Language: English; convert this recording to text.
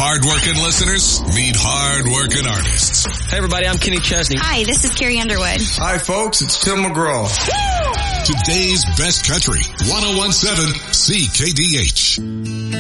hard-working listeners meet hard-working artists. Hey, everybody, I'm Kenny Chesney. Hi, this is Carrie Underwood. Hi, folks, it's Tim McGraw. Today's best country, 101.7 CKDH.